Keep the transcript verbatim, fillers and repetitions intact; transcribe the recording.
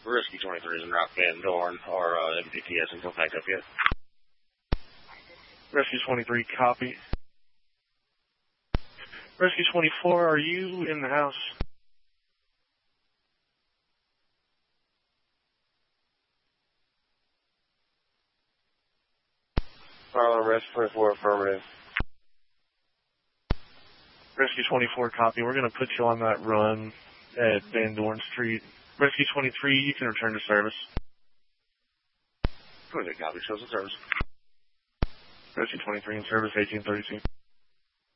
Rescue twenty-three is in Rock Van Dorn, or uh, M P T S until packed up yet. Rescue twenty-three, copy. Rescue twenty-four, are you in the house? Marlon, Rescue twenty-four, affirmative. Rescue twenty-four, copy. We're going to put you on that run at Van Dorn Street. Rescue twenty-three, you can return to service. twenty-three, copy. Shows in service. Rescue twenty-three in service, eighteen thirty-two.